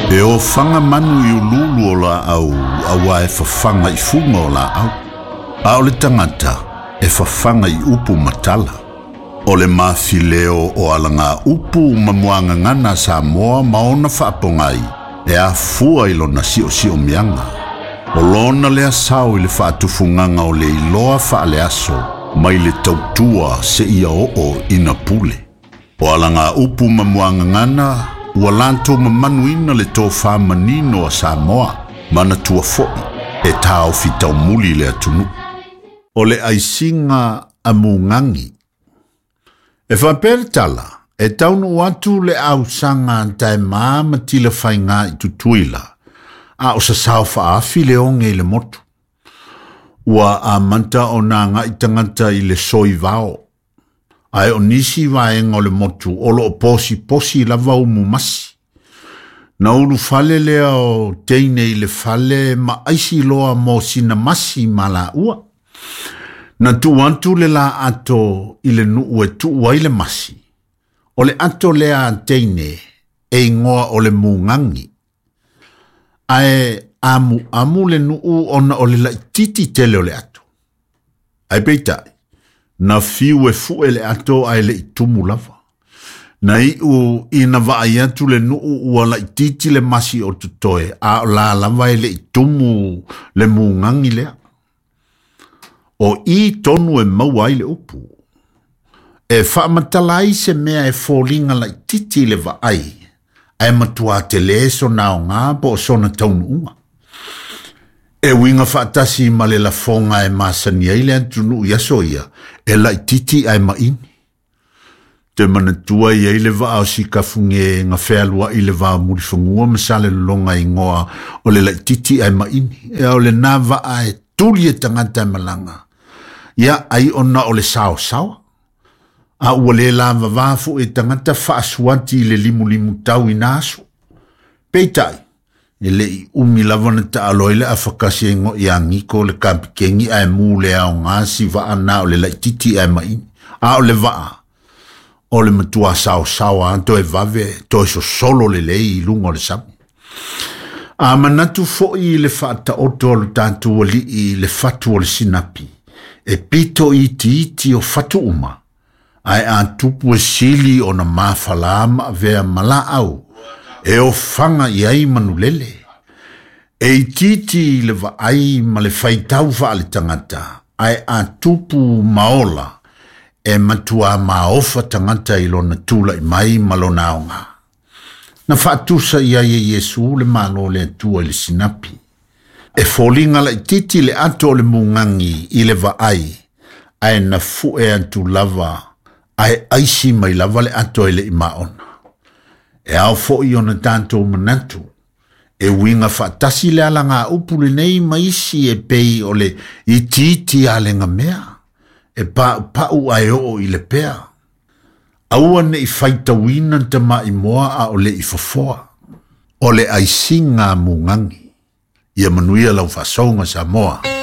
E o fanga manu i ululu o la au, awa e fafanga I funga o la au. A o le tangata, e fafanga I upu matala. O le mafileo o alanga upu mamuanga ngana Samoa maona whaapongai, e a fua I lona sio mianga. O lona lea sao I le whaatufunganga o le iloa whaale aso, mai le tautua se ia o ina pule. O alanga upu mamuanga ngana, ua lanto mamanuina le tō whamanino a Samoa, mana tua foi, e tāo fitau muli le atunu. O le aisinga a mungangi. E whapere tala, e taunu atu le au sanga antai maa matila whainga I tutuila, a o sa sao whaafi le onge le motu. Ua a manta o nanga I tangata I le soi vao. Ai o nisi vaenga o le motu, olo o posi lava umu masi. Na ulu fale lea o teine I le fale ma aisi loa mo sina masi mala ua. Na tuantu le la ato I le nuu e tua I le masi. O le ato lea teine e ingoa o le mungangi. Ai amu le nuu ona o le laititi tele o le ato. Ai peitai. Na fiu e fu ele ato ai le itumu lava. Na iu ina vaai atu le nuu ua la ititi le masi o tutoe, a la lava ele itumu le mungangi lea. O I tonu e maua le upu. E whamatalai se mea e fōlinga la ititi le vaai, ai matua te leso nao ngā po sona taunu unga. E winga whaatasi ma le la fonga e masani ai le antunu yaso ia, e la ititi ai maini. Te manatua I ai le vaa o si kafunge nga whealua I le vaa murifangua masale longa I ngoa o le la ititi ai maini. E o le nā vaa e tuli e tangata malanga. Ia ai ona o le sao sawa. A ua le la vavafu e tangata whaasuati le limu tau I naso. Peitai. E le I umi lavana ta aloile a whakasi e ngo I angiko le kampikengi a e mū le au ngāsi vaa na o le laititi a e maini. A o le vaa. O le matua sao anto e vave to e so solo le lei I lungo le samu. A manatu foi I le whaata oto le tātu ali I le fatu o le sinapi. E pito iti o fatu uma. Ai a tupu e sili o na mawhalama vea mala au. E o fanga I ai manulele. E titi le vaai ma le whaitau wha le tangata. Ai a tupu maola. E matua maofa tangata I lona tula I mai malona aonga. Na whaatusa I ai e Yesu le malo le tua le sinapi. E fōlinga la titi le ato le mungangi I le vaai. Ai na fue antu lava. Ai aisi mai lava le ato le imaona. E au fo I ona tanto manatu. E winga whaatasi le alanga upule nei maisi e pei o le I titi ale nga mea. E pau ai o I le pea. Aua ne I whaita wina tama I moa a o le I fofoa. O le aisinga mungangi. Ia manuia lau whasonga sa moa.